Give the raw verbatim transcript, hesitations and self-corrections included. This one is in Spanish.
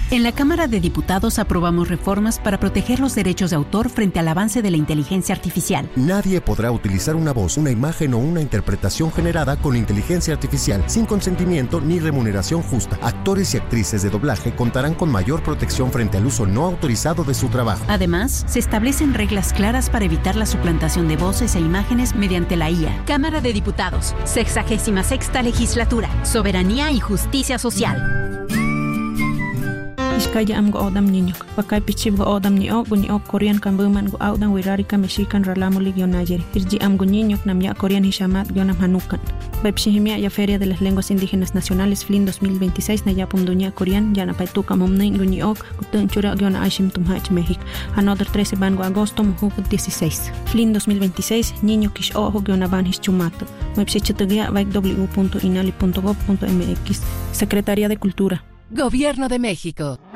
En la Cámara de Diputados aprobamos reformas para proteger los derechos de autor frente al avance de la inteligencia artificial. Nadie podrá utilizar una voz, una imagen o una interpretación generada con inteligencia artificial sin consentimiento ni remuneración justa. Actores y actrices de doblaje contarán con mayor protección frente al uso no autorizado de su trabajo. Además, se establecen reglas claras para evitar la suplantación de voces e imágenes mediante la I A. Cámara de Diputados, sexagésima sexta legislatura, soberanía y justicia social. Iskaya am go odam niñok, pakay pichib go odam niok, gunyok Korean kan buman go audan wirari kan mexican ralamulig yonayeri. Irji am go niñok nam ya Korean hishamat yonam hanukan. Bepshihimia ya Feria de las Lenguas Indígenas Nacionales F L I N dos mil veintiséis na yapum dunya Korean yana paituka momnain gunyok, gutun chura yona aishim tumhach México. Another trece bango agosto mujuk dieciséis. F L I N dos mil veintiséis niño kish ojo yona ban hischumato. Website vaik w punto inali punto gov punto m x. Secretaría de Cultura. Gobierno de México.